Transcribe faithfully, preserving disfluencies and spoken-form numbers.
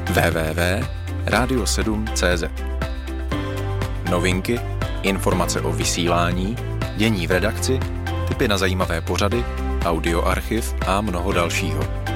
w w w tečka radio sedm tečka cé zet. Novinky, informace o vysílání, dění v redakci, tipy na zajímavé pořady, audioarchiv a mnoho dalšího.